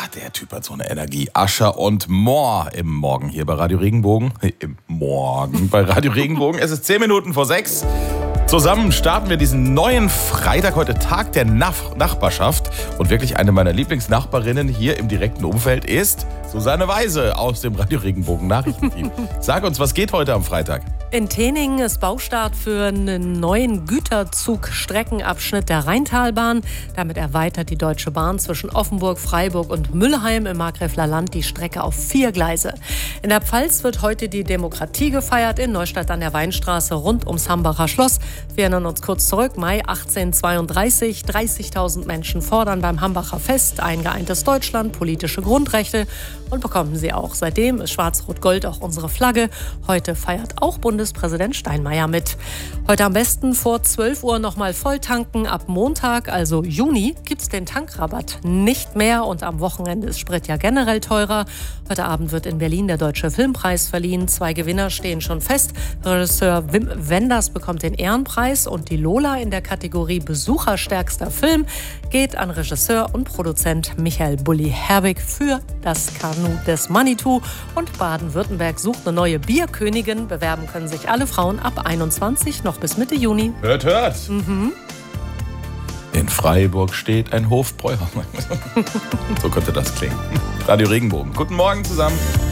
der Typ hat so eine Energie. Ascher und More im Morgen hier bei Radio Regenbogen. Im Morgen bei Radio Regenbogen. Es ist 10 Minuten vor 6. Zusammen starten wir diesen neuen Freitag, heute Tag der Nachbarschaft. Und wirklich eine meiner Lieblingsnachbarinnen hier im direkten Umfeld ist Susanne Weise aus dem Radio Regenbogen Nachrichtenteam. Sag uns, was geht heute am Freitag? In Teningen ist Baustart für einen neuen Güterzug-Streckenabschnitt der Rheintalbahn. Damit erweitert die Deutsche Bahn zwischen Offenburg, Freiburg und Müllheim im Markgräfler Land die Strecke auf 4 Gleise. In der Pfalz wird heute die Demokratie gefeiert in Neustadt an der Weinstraße rund ums Hambacher Schloss. Wir erinnern uns kurz zurück, Mai 1832, 30.000 Menschen fordern beim Hambacher Fest ein geeintes Deutschland, politische Grundrechte und bekommen sie auch. Seitdem ist Schwarz-Rot-Gold auch unsere Flagge. Heute feiert auch Bundespräsident Steinmeier mit. Heute am besten vor 12 Uhr nochmal voll tanken. Ab Montag, also Juni, gibt es den Tankrabatt nicht mehr und am Wochenende ist Sprit ja generell teurer. Heute Abend wird in Berlin der Deutsche Filmpreis verliehen. 2 Gewinner stehen schon fest. Regisseur Wim Wenders bekommt den Ehrenpreis und die Lola in der Kategorie Besucherstärkster Film geht an Regisseur und Produzent Michael Bulli-Herbig für Das Kanu des Manitou. Und Baden-Württemberg sucht eine neue Bierkönigin. Bewerben können sich alle Frauen ab 21 noch bis Mitte Juni. Hört, hört. In Freiburg steht ein Hofbräu. So könnte das klingen. Radio Regenbogen. Guten Morgen zusammen.